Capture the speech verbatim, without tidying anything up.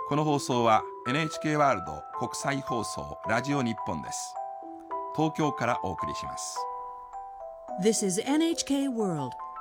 この放送は エヌエイチケー ワールド国際放送ラジオ日本です。東京からお送りします。 This is エヌエイチケー World